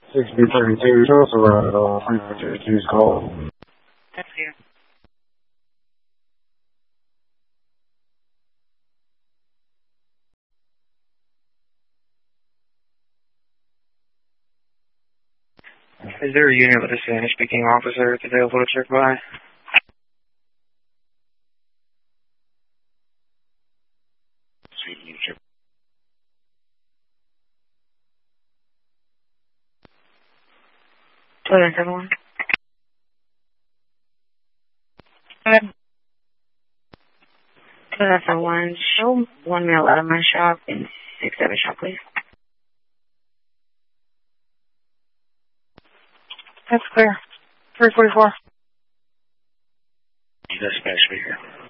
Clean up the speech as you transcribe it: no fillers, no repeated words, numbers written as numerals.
6B32, show us around 352's call. That's you. Is there a unit with a Spanish-speaking officer that's available to check by? Southern 71. Southern 71. Show 1 meal out of my shop and 6-7 shop, please. That's clear. 344. That's Spanish speaker.